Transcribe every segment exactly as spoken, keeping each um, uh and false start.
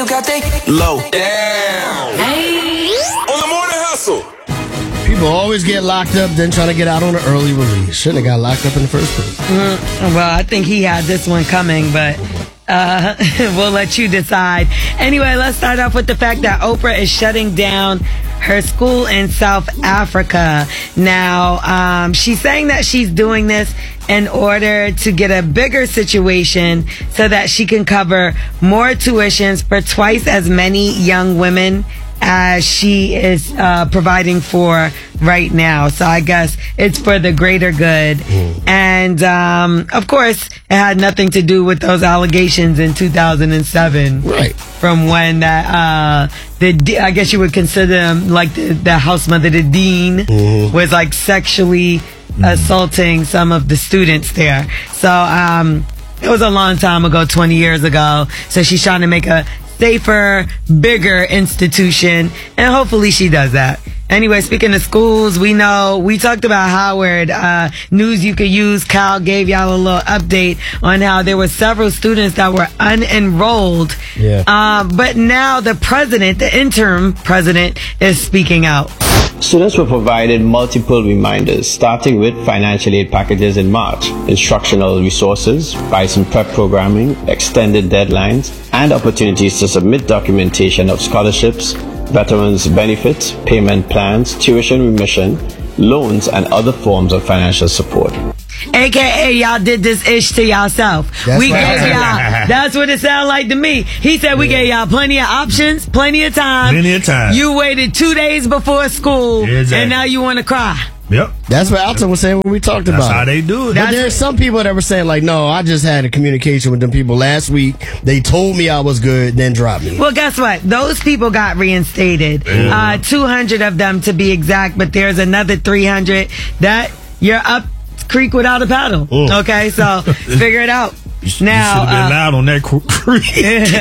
you got they low down. Hey. On the morning hustle. People always get locked up, then trying to get out on an early release. Shouldn't have got locked up in the first place. Mm, well, I think he had this one coming, but uh, we'll let you decide. Anyway, let's start off with the fact that Oprah is shutting down her school in South Africa. Now, um, she's saying that she's doing this in order to get a bigger situation so that she can cover more tuitions for twice as many young women as she is uh, providing for right now. So I guess it's for the greater good. Mm. And, um, of course, it had nothing to do with those allegations in two thousand seven. Right. From when that, uh, the, I guess you would consider them like the, the house mother, the dean, mm-hmm. was like sexually mm. assaulting some of the students there. So, um, it was a long time ago, twenty years ago. So she's trying to make a safer, bigger institution, and hopefully she does that. Anyway, speaking of schools, we know, we talked about Howard, uh, news you could use. Kyle gave y'all a little update on how there were several students that were unenrolled. Yeah. Um, but now the president, the interim president, is speaking out. Students were provided multiple reminders, starting with financial aid packages in March, instructional resources, Bison prep programming, extended deadlines, and opportunities to submit documentation of scholarships, veterans benefits, payment plans, tuition remission, loans, and other forms of financial support. A K A y'all did this ish to yourself. That's we right. gave y'all, that's what it sounded like to me. He said we yeah. gave y'all plenty of options, plenty of time. Plenty of time. You waited two days before school, exactly. and now you want to cry. Yep. That's what Alton was saying when we talked That's about how it. they do it. But there's some people that were saying, like, no, I just had a communication with them people last week. They told me I was good, then dropped me. Well, guess what? Those people got reinstated. Yeah. Uh, two hundred of them to be exact, but there's another three hundred that you're up creek without a paddle. Mm. Okay, so figure it out. You, now, you should have been uh, loud on that creek.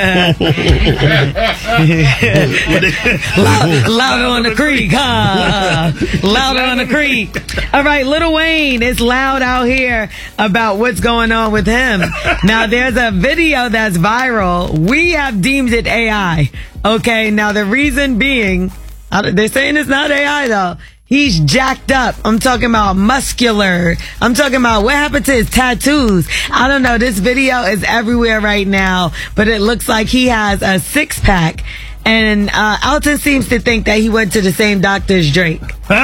loud, louder on the creek, huh? Louder on the creek. All right, Lil Wayne is loud out here about what's going on with him. Now, there's a video that's viral. We have deemed it A I. Okay, now the reason being, they're saying it's not A I though. He's jacked up. I'm talking about muscular. I'm talking about what happened to his tattoos. I don't know. This video is everywhere right now, but it looks like he has a six pack. And uh, Alton seems to think that he went to the same doctor as Drake.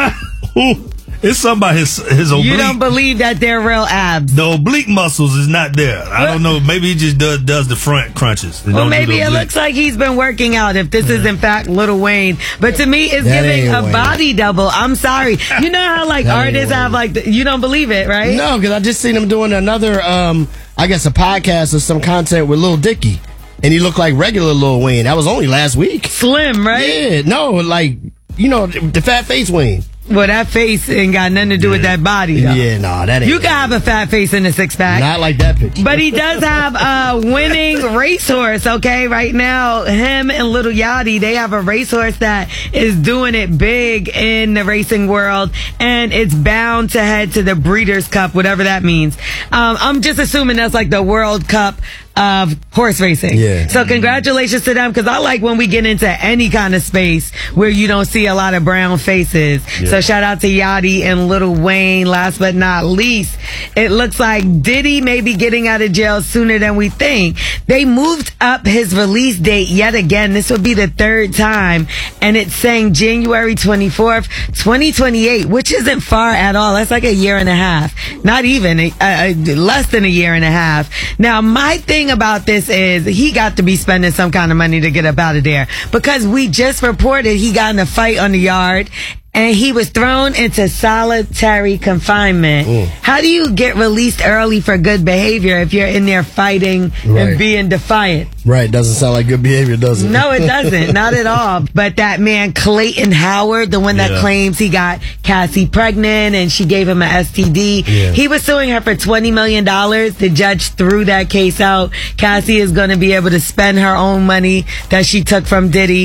It's something about his, his oblique. You don't believe that they're real abs. The oblique muscles is not there. I don't know. Maybe he just does, does the front crunches. Well, maybe it looks like he's been working out if this yeah. is in fact Lil Wayne. But to me, it's that giving a Wayne. Body double. I'm sorry. You know how like artists have like, the, you don't believe it, right? No, because I just seen him doing another, um, I guess a podcast or some content with Lil Dicky. And he looked like regular Lil Wayne. That was only last week. Slim, right? Yeah, no, like, you know, the fat face Wayne. Well, that face ain't got nothing to do yeah. with that body, though. Yeah, no, nah, that ain't. You can have a fat face in a six pack. Not like that picture. But he does have a winning racehorse, okay? Right now, him and Lil Yachty, they have a racehorse that is doing it big in the racing world, and it's bound to head to the Breeders' Cup, whatever that means. Um, I'm just assuming that's like the World Cup of horse racing. Yeah. So congratulations to them, because I like when we get into any kind of space where you don't see a lot of brown faces. Yeah. So shout out to Yachty and Lil Wayne. Last but not least, it looks like Diddy may be getting out of jail sooner than we think. They moved up his release date yet again. This will be the third time, and it's saying January twenty-fourth, twenty twenty-eight, which isn't far at all. That's like a year and a half. Not even, a, a, less than a year and a half. Now, my thing about this is he got to be spending some kind of money to get up out of there, because we just reported he got in a fight on the yard and he was thrown into solitary confinement. Mm. How do you get released early for good behavior if you're in there fighting right. and being defiant? Right, doesn't sound like good behavior, does it? No, it doesn't. Not at all. But that man, Clayton Howard, the one that yeah. claims he got Cassie pregnant and she gave him an S T D, yeah. he was suing her for twenty million dollars. The judge threw that case out. Cassie is going to be able to spend her own money that she took from Diddy.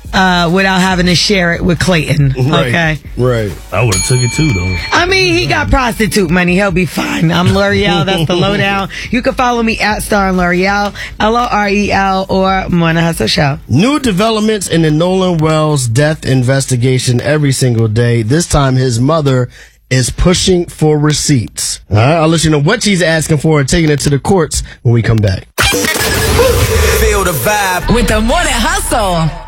uh, without having to share it with Clayton. Right. Okay. Right. I would have took it too, though. I mean, he got prostitute money. He'll be fine. I'm L'Oreal. That's the lowdown. You can follow me at Star and L'Oreal, L O R E L, or Morning Hustle Show. New developments in the Nolan Wells death investigation every single day. This time, his mother is pushing for receipts. All right, I'll let you know what she's asking for and taking it to the courts when we come back. Feel the vibe With the Morning Hustle.